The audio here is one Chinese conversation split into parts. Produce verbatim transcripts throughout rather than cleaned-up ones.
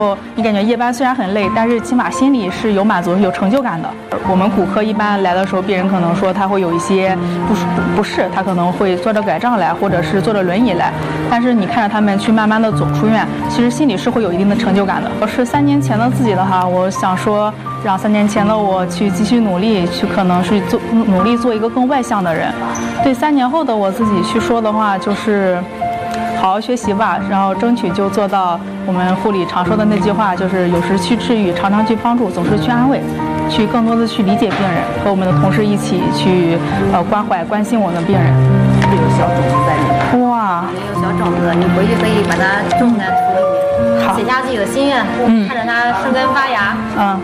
你感觉夜班虽然很累，但是起码心里是有满足、有成就感的。我们骨科一般来的时候，病人可能说他会有一些不不不适，他可能会坐着拐杖来，或者是坐着轮椅来。但是你看着他们去慢慢的走出院，其实心里是会有一定的成就感的。我是三年前的自己的话，我想说让三年前的我去继续努力，去可能是做努力做一个更外向的人。对三年后的我自己去说的话，就是好好学习吧，然后争取就做到我们护理常说的那句话，就是有时去治愈，常常去帮助，总是去安慰，去更多的去理解病人，和我们的同事一起去呃关怀关心我们的病人。 有小种子在里面， 哇， 有小种子，你回去可以把它种在土里， 好， 写下自己的心愿， 嗯， 看着它生根发芽。 嗯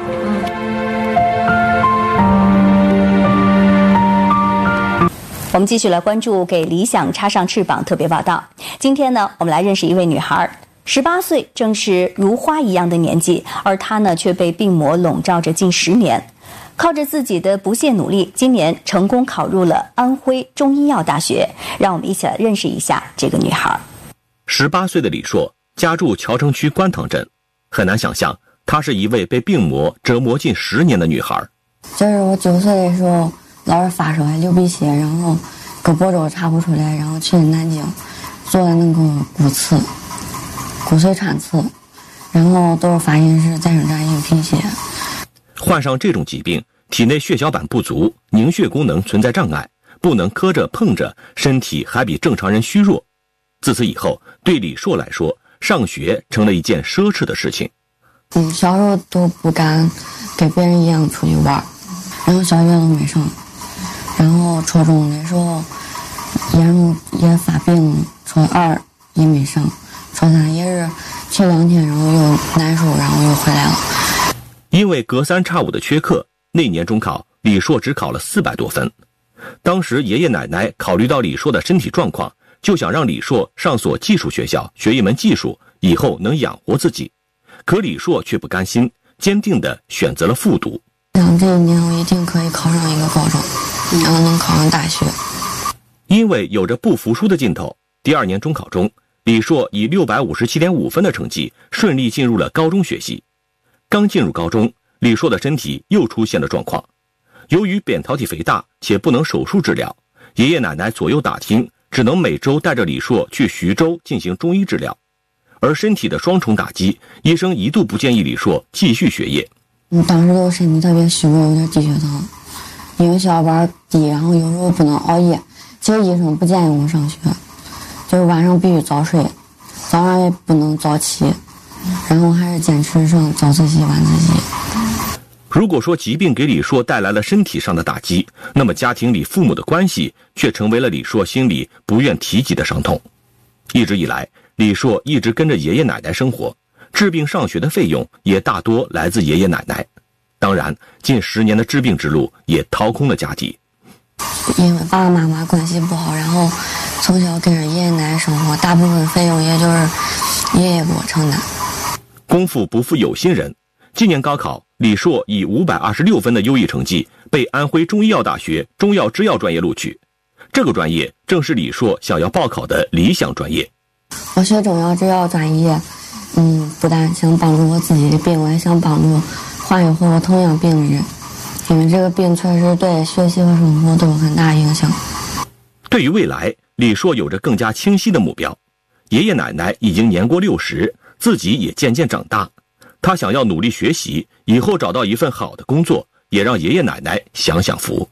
嗯。我们继续来关注给理想插上翅膀特别报道。今天呢，我们来认识一位女孩，十八岁正是如花一样的年纪，而她呢却被病魔笼罩着近十年。靠着自己的不懈努力，今年成功考入了安徽中医药大学。让我们一起来认识一下这个女孩。 十八岁的李硕家住谯城区官塘镇，很难想象她是一位被病魔折磨近十年的女孩。 就是我九岁的时候老是发烧还流鼻血，然后胳膊肘查不出来，然后去南京做了那个骨刺骨髓穿刺，然后都是发现是再生粘液贫血。 患上这种疾病，体内血小板不足，凝血功能存在障碍，不能磕着碰着，身体还比正常人虚弱。自此以后，对李硕来说，上学成了一件奢侈的事情。 嗯，小时候都不敢跟别人一样出去玩，然后小学都没上，然后初中的时候严重也发病了，初二也没上，初三也是去两天，然后又难受，然后又回来了。 因为隔三差五的缺课，那年中考李硕只考了四百多分。当时爷爷奶奶考虑到李硕的身体状况，就想让李硕上所技术学校学一门技术，以后能养活自己。可李硕却不甘心，坚定地选择了复读。 想这一年我一定可以考上一个高中，然后能考上大学。 因为有着不服输的劲头，第二年中考中，李硕以六百五十七点五分的成绩顺利进入了高中学习。刚进入高中，李硕的身体又出现了状况。由于扁桃体肥大且不能手术治疗，爷爷奶奶左右打听，只能每周带着李硕去徐州进行中医治疗。而身体的双重打击，医生一度不建议李硕继续学业。 嗯，当时我身体特别虚弱，有点低血糖，因为血小板低，然后有时候不能熬夜。其实医生不建议我上学，就是晚上必须早睡，早上也不能早起，然后还是坚持上早自习晚自习。 如果说疾病给李硕带来了身体上的打击，那么家庭里父母的关系却成为了李硕心里不愿提及的伤痛。一直以来，李硕一直跟着爷爷奶奶生活，治病上学的费用也大多来自爷爷奶奶。当然，近十年的治病之路也掏空了家底。 因为爸爸妈妈关系不好，然后从小跟着爷爷奶奶生活，大部分费用也就是爷爷给我承担。 功夫不负有心人，今年高考，李硕以五百二十六分的优异成绩被安徽中医药大学中药制药专业录取。这个专业正是李硕想要报考的理想专业。 我学中药制药专业，嗯，不但想帮助我自己的病，我也想帮助患有和我同样病的人，因为这个病确实对学习和生活都有很大影响。 对于未来，李硕有着更加清晰的目标。爷爷奶奶已经年过六十，自己也渐渐长大，他想要努力学习，以后找到一份好的工作，也让爷爷奶奶享享福。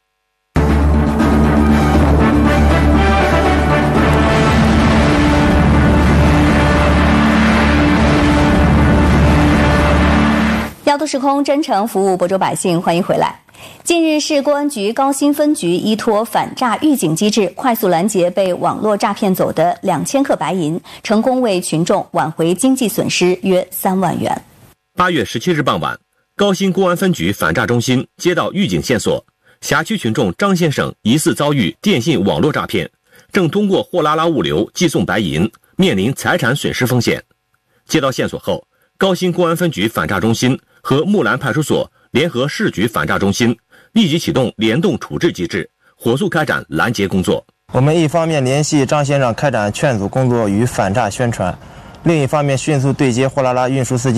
幺度时空，真诚服务亳州百姓，欢迎回来。近日，市公安局高新分局依托反诈预警机制，快速拦截被网络诈骗走的两千克白银，成功为群众挽回经济损失约三万元。 八月十七日傍晚，高新公安分局反诈中心接到预警线索，辖区群众张先生疑似遭遇电信网络诈骗，正通过货拉拉物流寄送白银，面临财产损失风险。接到线索后，高新公安分局反诈中心和木兰派出所联合市局反诈中心，立即启动联动处置机制，火速开展拦截工作。 我们一方面联系张先生开展劝阻工作与反诈宣传， 另一方面迅速对接货拉拉运输司机。